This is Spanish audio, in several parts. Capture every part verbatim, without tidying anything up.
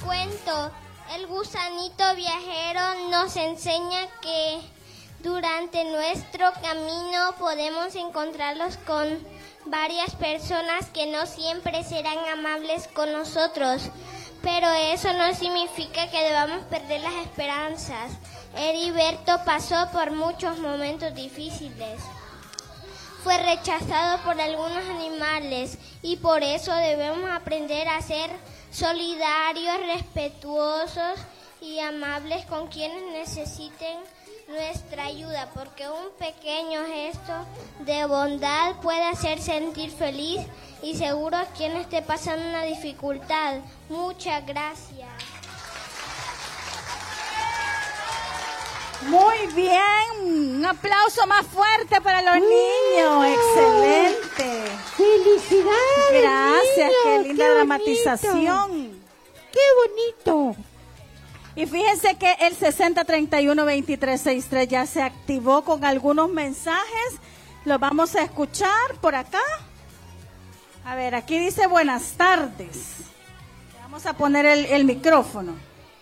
cuento, El gusanito viajero, nos enseña que durante nuestro camino podemos encontrarlos con varias personas que no siempre serán amables con nosotros, pero eso no significa que debamos perder las esperanzas. Heriberto pasó por muchos momentos difíciles. Fue rechazado por algunos animales y por eso debemos aprender a ser solidarios, respetuosos y amables con quienes necesiten nuestra ayuda, porque un pequeño gesto de bondad puede hacer sentir feliz y seguro a quien esté pasando una dificultad. Muchas gracias. Muy bien, un aplauso más fuerte para los niños, excelente. ¡Felicidades! Gracias, niños, qué linda qué dramatización. Bonito. ¡Qué bonito! Y fíjense que el sesenta treinta y uno veintitrés sesenta y tres ya se activó con algunos mensajes. Los vamos a escuchar por acá. A ver, aquí dice buenas tardes. Vamos a poner el, el micrófono.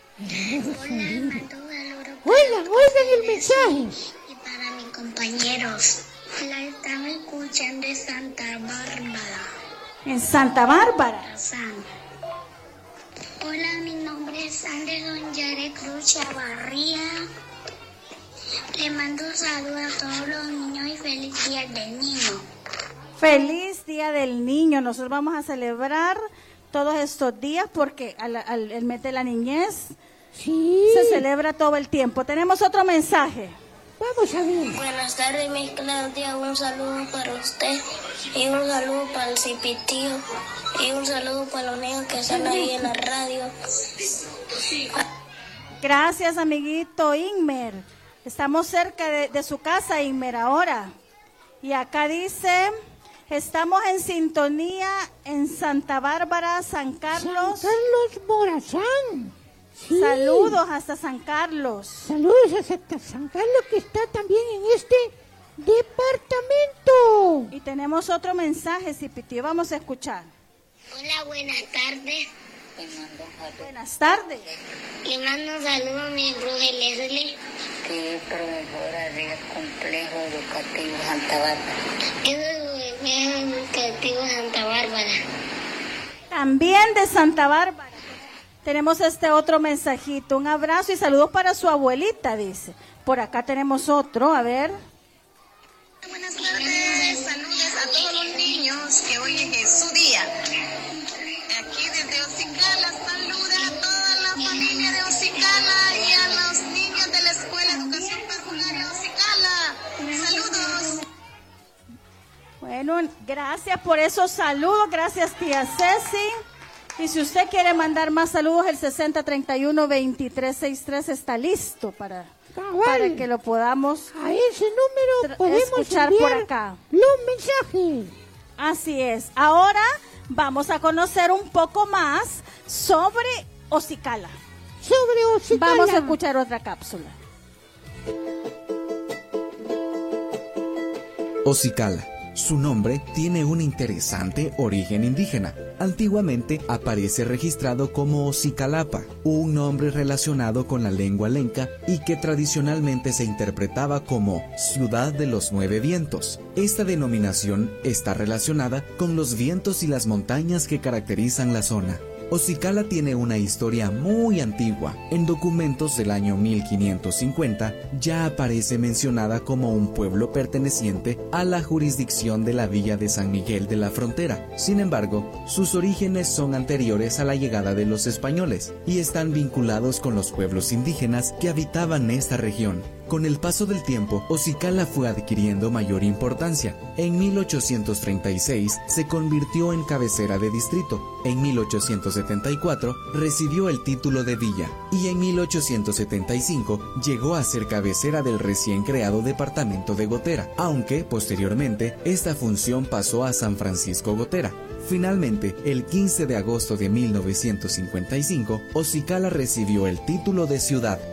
Hola, oigan el mensaje. Y para mis compañeros, la están escuchando de Santa Bárbara. En Santa Bárbara. Hola, mi nombre es Anderson Yare Cruz Chavarría. Le mando un saludo a todos los niños y feliz día del niño. Feliz día del niño. Nosotros vamos a celebrar todos estos días porque al, al, el mes de la niñez sí. se celebra todo el tiempo. Tenemos otro mensaje. Vamos a ver. Buenas tardes, mi Claudia. Un saludo para usted y un saludo para el Cipitío y un saludo para los niños que están ahí en la radio. Gracias, amiguito Inmer. Estamos cerca de, de su casa, Inmer, ahora. Y acá dice, estamos en sintonía en Santa Bárbara, San Carlos. San Carlos Morazán. Sí. Saludos hasta San Carlos. Saludos hasta San Carlos, que está también en este departamento. Y tenemos otro mensaje, Cipitío, vamos a escuchar. Hola, buenas tardes. Buenas tardes. Le mando un saludo a mi bruja Leslie, que es profesora del Complejo Educativo Santa Bárbara. Es el Complejo Educativo Santa Bárbara. También de Santa Bárbara. Tenemos este otro mensajito. Un abrazo y saludos para su abuelita, dice. Por acá tenemos otro, a ver. Buenas tardes, saludos a todos los niños que hoy es su día. Aquí desde Ocicala, saluda a toda la familia de Ocicala y a los niños de la Escuela de Educación Parvularia Ocicala. Saludos. Bueno, gracias por esos saludos, gracias tía Ceci. Y si usted quiere mandar más saludos, el sesenta treinta y uno veintitrés sesenta y tres está listo para, para que lo podamos a ese número podemos escuchar por acá. Los mensajes. Así es. Ahora vamos a conocer un poco más sobre Ocicala. Sobre Ocicala. Vamos a escuchar otra cápsula. Ocicala. Su nombre tiene un interesante origen indígena. Antiguamente aparece registrado como Ocicalapa, un nombre relacionado con la lengua lenca y que tradicionalmente se interpretaba como Ciudad de los Nueve Vientos. Esta denominación está relacionada con los vientos y las montañas que caracterizan la zona. Ocicala tiene una historia muy antigua. En documentos del año mil quinientos cincuenta ya aparece mencionada como un pueblo perteneciente a la jurisdicción de la villa de San Miguel de la Frontera. Sin embargo, sus orígenes son anteriores a la llegada de los españoles y están vinculados con los pueblos indígenas que habitaban esta región. Con el paso del tiempo, Ocicala fue adquiriendo mayor importancia. En mil ochocientos treinta y seis se convirtió en cabecera de distrito. En mil ochocientos setenta y cuatro recibió el título de villa y en mil ochocientos setenta y cinco llegó a ser cabecera del recién creado departamento de Gotera, aunque posteriormente esta función pasó a San Francisco Gotera. Finalmente, el quince de agosto de mil novecientos cincuenta y cinco, Ocicala recibió el título de ciudad